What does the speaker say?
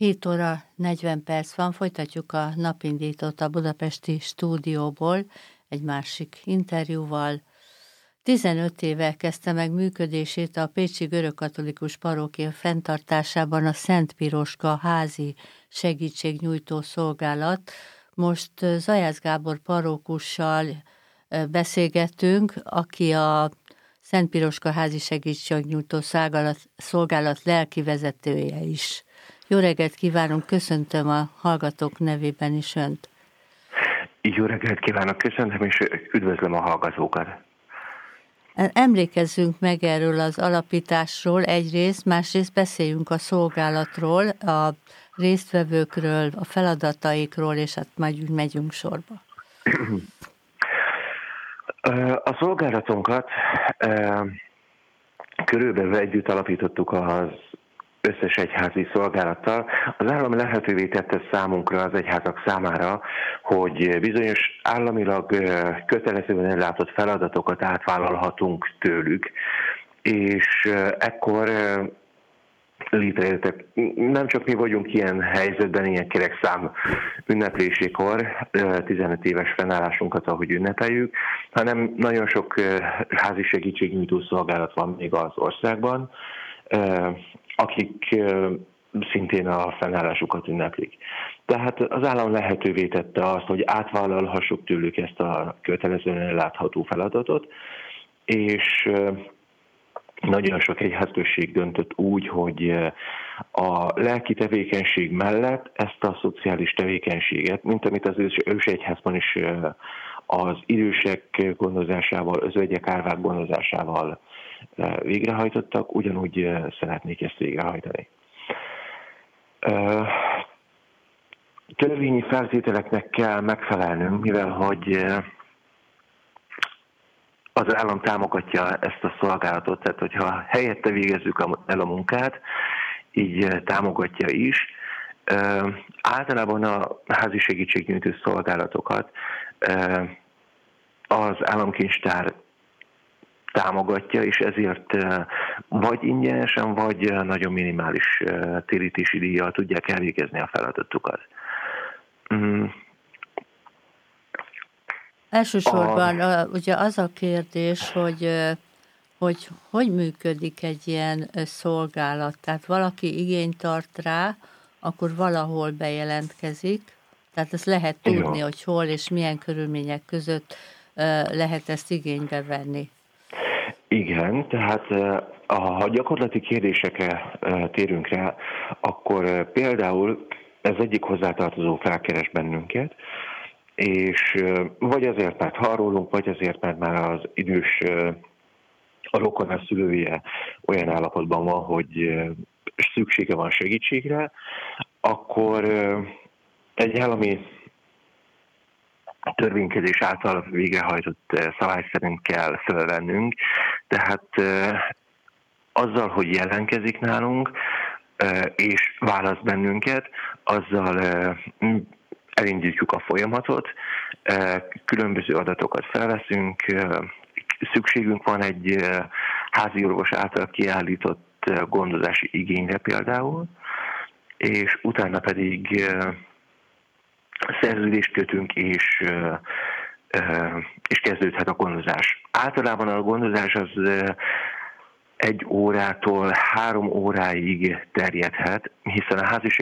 7 óra 40 perc van, folytatjuk a napindítót a budapesti stúdióból egy másik interjúval. 15 éve kezdte meg működését a Pécsi Görögkatolikus Parókia fenntartásában a Szent Piroska házi segítségnyújtó szolgálat. Most Zajác Gábor parókussal beszélgettünk, aki a Szent Piroska házi segítségnyújtó szolgálat lelkivezetője is. Jó reggelt kívánunk, köszöntöm a hallgatók nevében is Önt. Jó reggelt kívánok, köszöntöm, és üdvözlöm a hallgatókat. Emlékezzünk meg erről az alapításról egyrészt, másrészt beszéljünk a szolgálatról, a résztvevőkről, a feladataikról, és hát majd megyünk sorba. A szolgálatunkat körülbelül együtt alapítottuk az összes egyházi szolgálattal. Az állam lehetővé tette számunkra, az egyházak számára, hogy bizonyos államilag kötelezően ellátott feladatokat átvállalhatunk tőlük, és ekkor létrejöttek. Nem csak mi vagyunk ilyen helyzetben, ilyen kerekszám ünneplésékor, 15 éves fennállásunkat, ahogy ünnepeljük, hanem nagyon sok házi segítségnyújtó szolgálat van még az országban, akik szintén a fennállásukat ünneplik. Tehát az állam lehetővé tette azt, hogy átvállalhassuk tőlük ezt a kötelezően ellátható feladatot, és nagyon sok egyházközség döntött úgy, hogy a lelki tevékenység mellett ezt a szociális tevékenységet, mint amit az ősegyházban is az idősek gondozásával, özvegyek, árvák gondozásával végrehajtottak, ugyanúgy szeretnék ezt végrehajtani. Törvényi feltételeknek kell megfelelnünk, mivel hogy az állam támogatja ezt a szolgálatot, tehát hogyha helyette végezzük el a munkát, így támogatja is. Általában a házi segítségnyújtó szolgálatokat az államkincstár támogatja, és ezért vagy ingyenesen, vagy nagyon minimális térítési díjjal tudják elvégezni a feladatukat. Elsősorban ugye az a kérdés, hogy működik egy ilyen szolgálat. Tehát valaki igényt tart rá, akkor valahol bejelentkezik. Tehát ezt lehet tudni, hogy hol és milyen körülmények között lehet ezt igénybe venni. Igen, tehát ha gyakorlati kérdésekre térünk rá, akkor például ez egyik hozzátartozó felkeres bennünket, és vagy azért, mert hallunk, vagy azért, mert már az idős a rokona szülője olyan állapotban van, hogy szüksége van segítségre, akkor egy állami törvénykezés által végrehajtott szabály szerint kell felvennünk, tehát azzal, hogy jelentkezik nálunk, és választ bennünket, azzal elindítjuk a folyamatot, különböző adatokat felveszünk, szükségünk van egy házi orvos által kiállított gondozási igényre például, és utána pedig szerződést kötünk, és kezdődhet a gondozás. Általában a gondozás az 1 órától 3 óráig terjedhet, hiszen a házi